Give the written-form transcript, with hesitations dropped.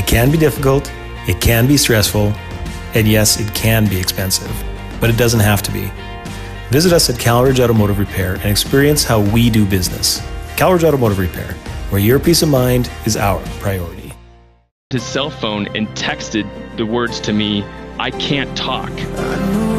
It can be difficult, it can be stressful, and yes, it can be expensive, but it doesn't have to be. Visit us at Calridge Automotive Repair and experience how we do business. Calridge Automotive Repair, where your peace of mind is our priority. His cell phone and texted the words to me, "I can't talk."